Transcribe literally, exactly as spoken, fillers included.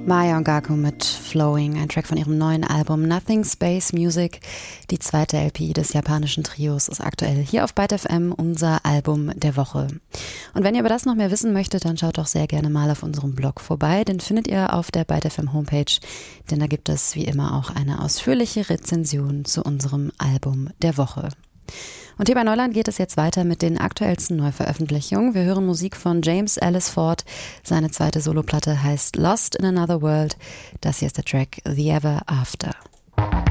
Maya Ongaku mit Flowing, ein Track von ihrem neuen Album Nothing Space Music. Die zweite L P des japanischen Trios ist aktuell hier auf Byte F M unser Album der Woche. Und wenn ihr über das noch mehr wissen möchtet, dann schaut doch sehr gerne mal auf unserem Blog vorbei. Den findet ihr auf der Byte F M Homepage, denn da gibt es wie immer auch eine ausführliche Rezension zu unserem Album der Woche. Und hier bei Neuland geht es jetzt weiter mit den aktuellsten Neuveröffentlichungen. Wir hören Musik von James Ellis Ford. Seine zweite Soloplatte heißt Lost in Another World. Das hier ist der Track The Ever After.